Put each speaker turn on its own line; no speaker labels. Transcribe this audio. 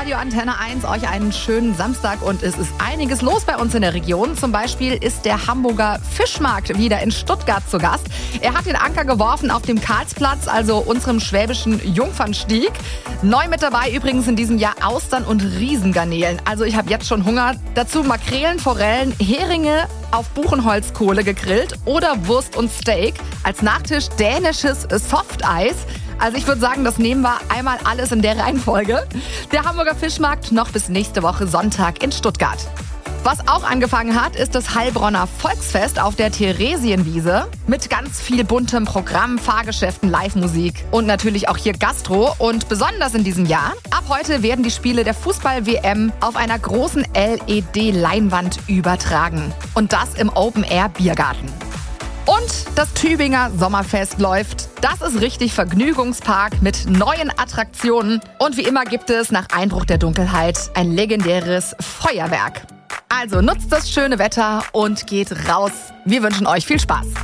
Radio Antenne 1, euch einen schönen Samstag und es ist einiges los bei uns in der Region. Zum Beispiel ist der Hamburger Fischmarkt wieder in Stuttgart zu Gast. Er hat den Anker geworfen auf dem Karlsplatz, also unserem schwäbischen Jungfernstieg. Neu mit dabei übrigens in diesem Jahr Austern und Riesengarnelen. Also ich habe jetzt schon Hunger. Dazu Makrelen, Forellen, Heringe auf Buchenholzkohle gegrillt oder Wurst und Steak. Als Nachtisch dänisches Softeis. Also ich würde sagen, das nehmen wir einmal alles in der Reihenfolge. Der Hamburger Fischmarkt noch bis nächste Woche Sonntag in Stuttgart. Was auch angefangen hat, ist das Heilbronner Volksfest auf der Theresienwiese. Mit ganz viel buntem Programm, Fahrgeschäften, Live-Musik und natürlich auch hier Gastro. Und besonders in diesem Jahr, ab heute werden die Spiele der Fußball-WM auf einer großen LED-Leinwand übertragen. Und das im Open-Air-Biergarten. Und das Tübinger Sommerfest läuft. Das ist richtig Vergnügungspark mit neuen Attraktionen. Und wie immer gibt es nach Einbruch der Dunkelheit ein legendäres Feuerwerk. Also nutzt das schöne Wetter und geht raus. Wir wünschen euch viel Spaß.